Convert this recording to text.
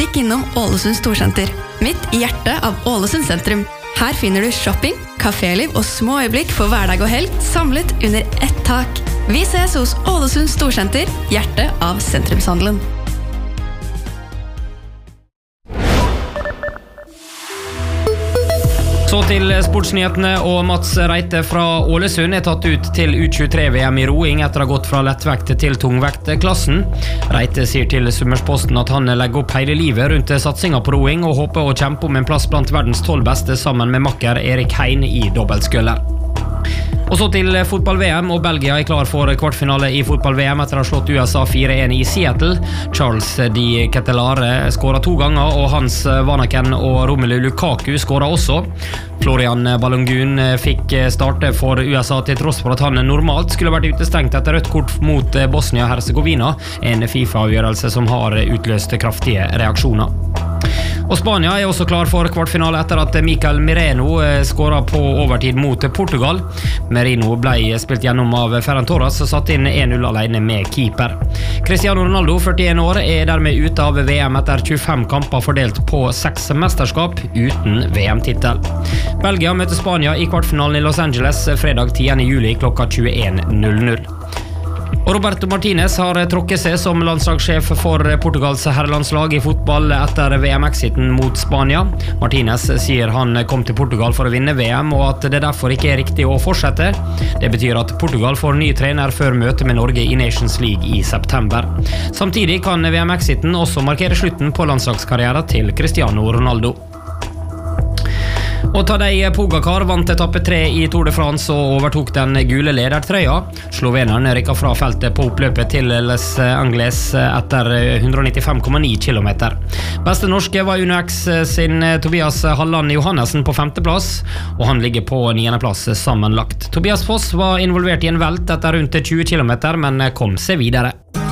Stikk innom Ålesund Storsenter, midt I hjertet av Ålesund sentrum. Her finner du shopping, kaféliv og små øyeblikk for hverdag og helg, samlet under ett tak. Vi ses hos Ålesund Storsenter, hjertet av sentrumshandelen. Så til sportsnyhetene, og Mats Reite fra Ålesund tatt ut til U23-VM I roing etter å ha gått fra lettvekt til tungvektklassen. Reite sier til Summersposten at han legger opp hele livet rundt satsingen på roing og håper å kjempe om en plass blant verdens 12 beste sammen med makker Erik Hein I dobbeltsculler. Og så til fotball-VM, og Belgia klar for kvartfinale I fotball-VM etter å ha slått USA 4-1 I Seattle. Charles Di Ketelare skåret 2 ganger, og Hans Vanaken og Romelu Lukaku skåret også. Florian Balogun fikk starte for USA til tross for at han normalt skulle vært utestengt etter rødt kort mot Bosnia-Herzegovina, en FIFA-avgjørelse som har utløst kraftige reaksjoner. Og Spania også klar for kvartfinale etter at Mikael Merino skåret på overtid mot Portugal. Merino ble spilt gjennom av Ferran Torres og satt inn 1-0 alene med keeper. Cristiano Ronaldo, 41 år, dermed ute av VM etter 25 kamper fordelt på 6 mesterskap uten VM-titel. Belgia møter Spania I kvartfinalen I Los Angeles fredag 10. juli klokka 21:00. Og Roberto Martinez har tråkket seg som landslagssjef for Portugals herrelandslag I fotball etter VM-exiten mot Spania. Martinez sier han kom til Portugal for å vinne VM, og at det derfor ikke riktig å fortsette. Det betyr at Portugal får ny trener før møtet med Norge I Nations League I september. Samtidig kan VM-exiten også markere slutten på landslagskarrieren til Cristiano Ronaldo. Og Tadej Pogacar vant etappe 3 I Tour de France og overtok den gule ledertrøya. Sloveneren rykket fra feltet på oppløpet til Les Anglais etter 195,9 kilometer. Beste norske var UnoX sin Tobias Halland Johannesen på 5. plass, og han ligger på 9. plass sammenlagt. Tobias Foss var involvert I en velt etter rundt 20 kilometer, men kom seg videre.